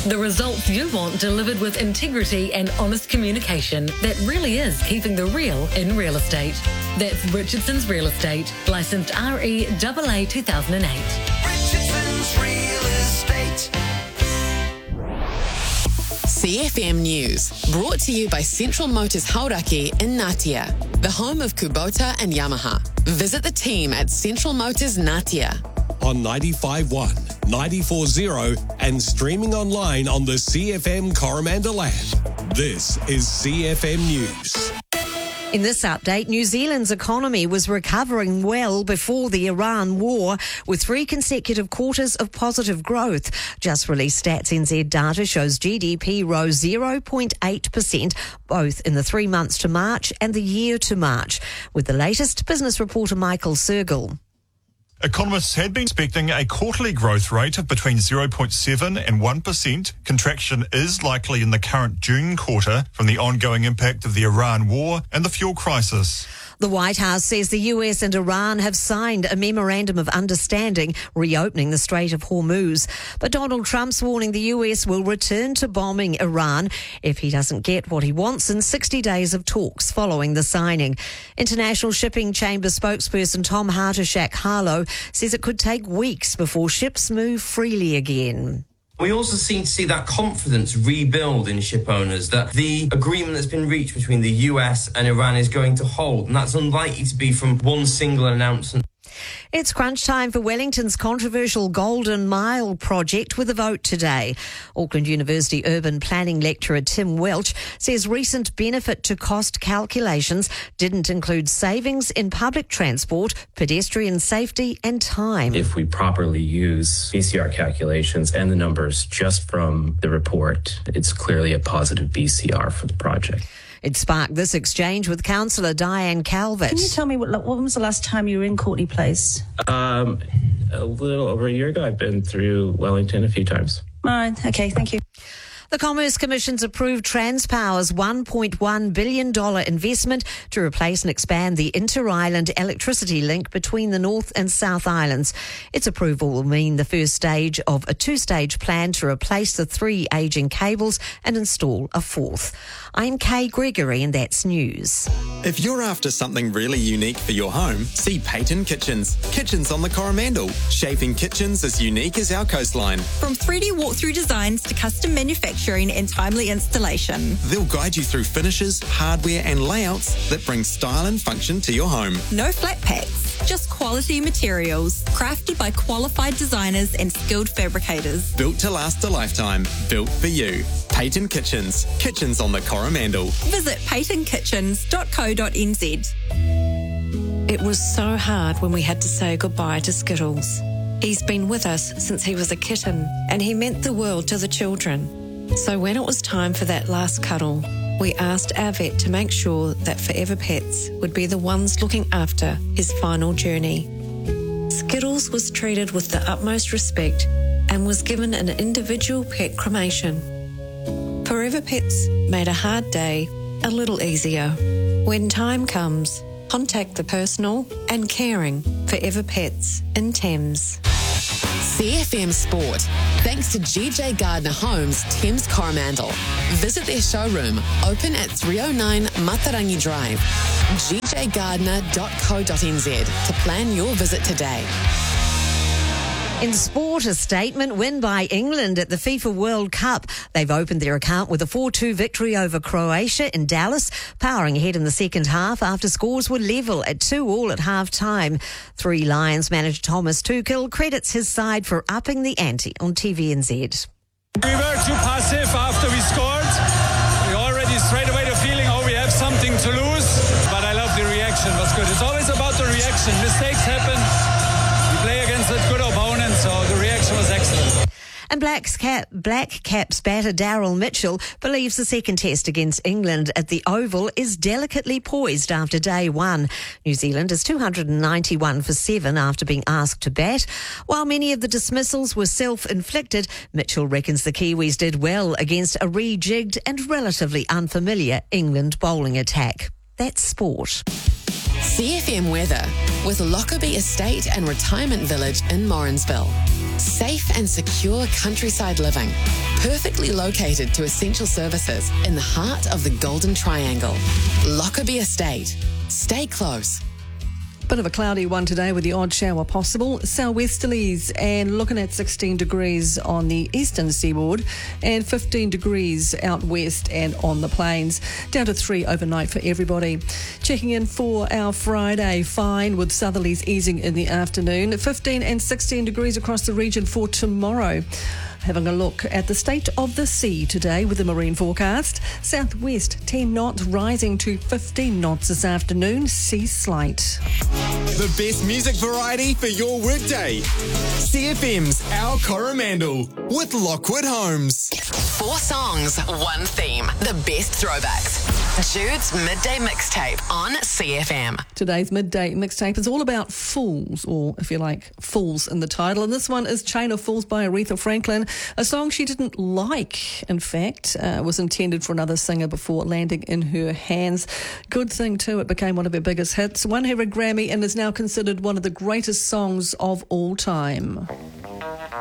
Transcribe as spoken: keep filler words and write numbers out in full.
The results you want delivered with integrity and honest communication that really is keeping the real in real estate. That's Richardson's Real Estate, licensed R E A A two thousand eight. Richardson's Real Estate. C F M News, brought to you by Central Motors Hauraki in Ngatea, the home of Kubota and Yamaha. Visit the team at Central Motors Ngatea. On ninety-five point one, ninety-four point zero and streaming online on the C F M Coromandel app. This is C F M News. In this update, New Zealand's economy was recovering well before the Iran war, with three consecutive quarters of positive growth. Just released Stats N Z data shows G D P rose zero point eight percent, both in the three months to March and the year to March. With the latest, business reporter Michael Sergel. Economists had been expecting a quarterly growth rate of between zero point seven and one percent. Contraction is likely in the current June quarter from the ongoing impact of the Iran war and the fuel crisis. The White House says the U S and Iran have signed a memorandum of understanding reopening the Strait of Hormuz. But Donald Trump's warning the U S will return to bombing Iran if he doesn't get what he wants in sixty days of talks following the signing. International Shipping Chamber spokesperson Tom Hartishak Harlow says it could take weeks before ships move freely again. We also seem to see that confidence rebuild in ship owners, that the agreement that's been reached between the U S and Iran is going to hold, and that's unlikely to be from one single announcement. It's crunch time for Wellington's controversial Golden Mile project with a vote today. Auckland University urban planning lecturer Tim Welch says recent benefit to cost calculations didn't include savings in public transport, pedestrian safety and time. If we properly use B C R calculations and the numbers just from the report, it's clearly a positive B C R for the project. It sparked this exchange with Councillor Diane Calvert. Can you tell me, what, when was the last time you were in Courtney Place? Um, a little over a year ago. I've been through Wellington a few times. All right, okay, thank you. The Commerce Commission's approved Transpower's one point one billion dollars investment to replace and expand the inter-island electricity link between the North and South Islands. Its approval will mean the first stage of a two-stage plan to replace the three ageing cables and install a fourth. I'm Kay Gregory and that's news. If you're after something really unique for your home, see Peyton Kitchens. Kitchens on the Coromandel, shaping kitchens as unique as our coastline. From three D walkthrough designs to custom manufacturing and timely installation. They'll guide you through finishes, hardware and layouts that bring style and function to your home. No flat packs, just quality materials, crafted by qualified designers and skilled fabricators. Built to last a lifetime, built for you. Peyton Kitchens, kitchens on the Coromandel. Visit peyton kitchens dot co dot n z. It was so hard when we had to say goodbye to Skittles. He's been with us since he was a kitten, and he meant the world to the children. So when it was time for that last cuddle, we asked our vet to make sure that Forever Pets would be the ones looking after his final journey. Skittles was treated with the utmost respect and was given an individual pet cremation. Forever Pets made a hard day a little easier. When time comes, contact the personal and caring Forever Pets in Thames. C F M Sport, thanks to G J Gardner Homes, Thames Coromandel. Visit their showroom, open at three oh nine Matarangi Drive. g j gardner dot co dot n z to plan your visit today. In sport, a statement win by England at the FIFA World Cup. They've opened their account with a four two victory over Croatia in Dallas, powering ahead in the second half after scores were level at two all at half-time. Three Lions manager Thomas Tuchel credits his side for upping the ante on T V N Z. We were too passive after we scored. We already straight away the feeling, oh, we have something to lose. But I love the reaction. It was good. It's always about the reaction. Mistakes happen. We play against a good opponent, so the reaction was excellent. And Black, Cap, Black Caps batter Daryl Mitchell believes the second test against England at the Oval is delicately poised after day one. New Zealand is two hundred ninety-one for seven after being asked to bat. While many of the dismissals were self-inflicted, Mitchell reckons the Kiwis did well against a rejigged and relatively unfamiliar England bowling attack. That's sport. C F M weather with Lockerbie Estate and Retirement Village in Morrinsville. Safe and secure countryside living. Perfectly located to essential services in the heart of the Golden Triangle. Lockerbie Estate. Stay close. Bit of a cloudy one today with the odd shower possible. Southwesterlies and looking at sixteen degrees on the eastern seaboard and fifteen degrees out west and on the plains. Down to three overnight for everybody. Checking in for our Friday, fine with southerlies easing in the afternoon. fifteen and sixteen degrees across the region for tomorrow. Having a look at the state of the sea today with the marine forecast. Southwest ten knots rising to fifteen knots this afternoon. Sea slight. The best music variety for your workday. C F M's Our Coromandel with Lockwood Homes. Four songs, one theme. The best throwbacks. Jude's Midday Mixtape on C F M. Today's Midday Mixtape is all about fools, or if you like, fools in the title. And this one is Chain of Fools by Aretha Franklin, a song she didn't like, in fact, uh, was intended for another singer before landing in her hands. Good thing, too, it became one of her biggest hits, won her a Grammy and is now considered one of the greatest songs of all time.